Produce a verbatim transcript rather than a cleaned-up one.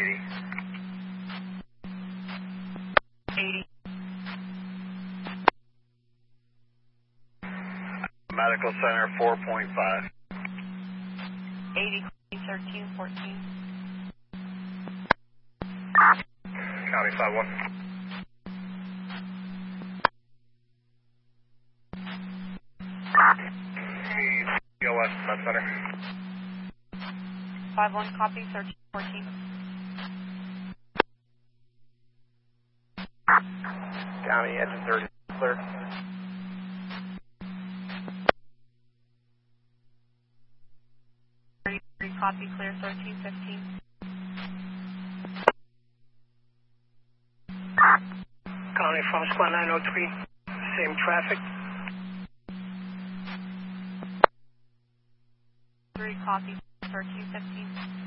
eighty. eighty. Medical Center four point five. eighty, thirteen, fourteen. County five one. G O S Med Center. five one, copy, thirteen, fourteen. County engine thirty, clear. thirty-three, copy, clear, thirteen, fifteen. County from squad nine oh three, same traffic. three, copy, thirteen, fifteen.